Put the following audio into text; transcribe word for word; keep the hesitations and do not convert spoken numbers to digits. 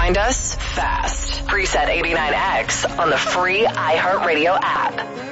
find us fast. Preset eighty-nine X on the free iHeartRadio app.